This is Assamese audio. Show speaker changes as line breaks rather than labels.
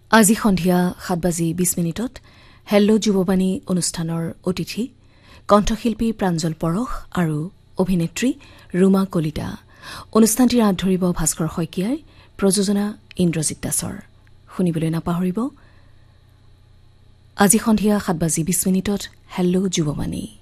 আজি সন্ধিয়া 7:20 হেল্ল' যুৱবাণী অনুষ্ঠানৰ অতিথি কণ্ঠশিল্পী প্ৰাঞ্জল পৰশ আৰু অভিনেত্ৰী ৰুমা কলিতা। অনুষ্ঠানটিৰ হাত ধৰিব ভাস্কৰ শইকীয়াই, প্ৰযোজনা ইন্দ্ৰজিৎ দাসৰ। শুনিবলৈ নাপাহৰিব আজি সন্ধিয়া 7:20 হেল্ল' যুৱবাণী।